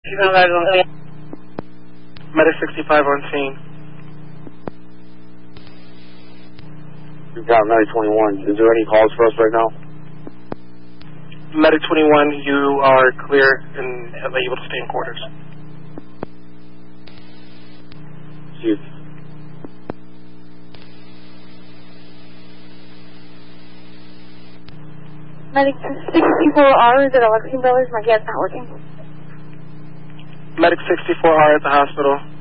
Medic 65 on scene. You've got Medic 21. Is there any calls for us right now? Medic 21, you are clear and able to stay in quarters. Chief. Medic 64R is at Alexian Brothers. My gad's not working. Medic 64R at the hospital.